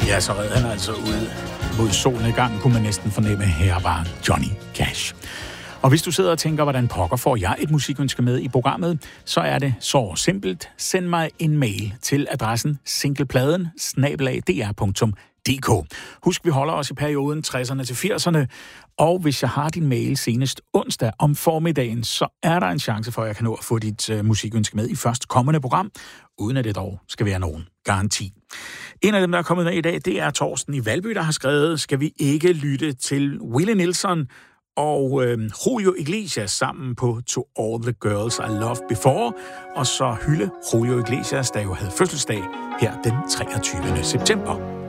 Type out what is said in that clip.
Ja, så red han altså ud mod solnedgangen, kunne man næsten fornemme. Her var Johnny Cash. Og hvis du sidder og tænker, hvordan pokker får jeg et musikønske med i programmet, så er det så simpelt. Send mig en mail til adressen singlepladen@dr.dk. Husk, vi holder os i perioden 60'erne til 80'erne, og hvis jeg har din mail senest onsdag om formiddagen, så er der en chance for, at jeg kan nå at få dit musikønske med i først kommende program, uden at det dog skal være nogen garanti. En af dem, der er kommet med i dag, det er Torsten i Valby, der har skrevet, skal vi ikke lytte til Willie Nelson og Julio Iglesias sammen på To All the Girls I Loved Before, og så hylde Julio Iglesias, der jo havde fødselsdag her den 23. september.